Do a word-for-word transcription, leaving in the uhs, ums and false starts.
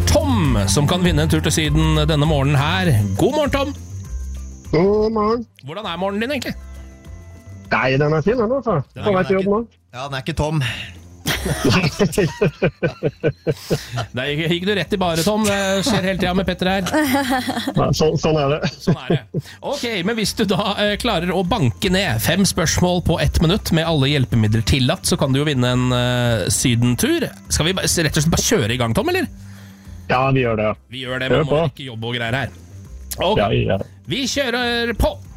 Tom, som kan vinne en tur til Syden denne morgenen her. God morgen, Tom. God morgen. Hvordan er morgenen din egentlig? Nei, den er fin, den altså. På vei til jobb nå. Ja, den er ikke Tom. Der gikk du rett i bare, Tom. Det skjer hele tiden med Petter her. Ja, så, sånn er det. Sånn er det. Ok, men hvis du da eh, klarer å banke ned fem spørsmål på ett minutt med alle hjelpemidler tillatt, så kan du jo vinne en uh, sydentur. Skal vi ba- rett og slett bare kjøre i gang, Tom, eller? Ja, vi gjør det. Vi gjør det, Kjør men må på. ikke jobbe og greier her. Ok, Ja, ja. vi kjører på!